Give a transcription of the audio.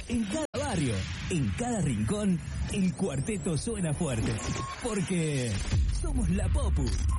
En cada barrio, en cada rincón, el cuarteto suena fuerte. Porque somos la Popu.